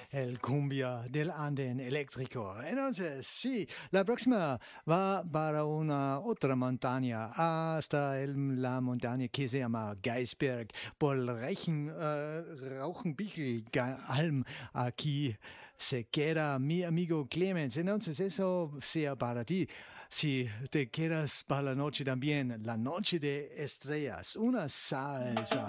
el cumbia del Anden eléctrico. Entonces, sí, la próxima va para una otra montaña, hasta la montaña que se llama Geisberg, por el Rauchenbichl-Alm. Aquí se queda mi amigo Clemens. Entonces, eso sea para ti. Si te quedas para la noche también, la noche de estrellas, una salsa.